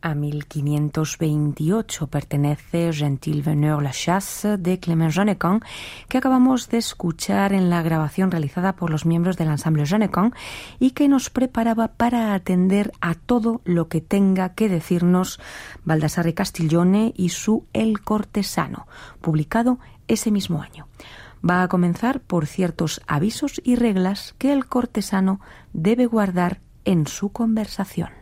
A 1528 pertenece Gentil Veneur la Chasse de Clément Jeannequin, que acabamos de escuchar en la grabación realizada por los miembros del ensamble Jeannequin y que nos preparaba para atender a todo lo que tenga que decirnos Baldassarre Castiglione y su El cortesano, publicado ese mismo año. Va a comenzar por ciertos avisos y reglas que el cortesano debe guardar en su conversación.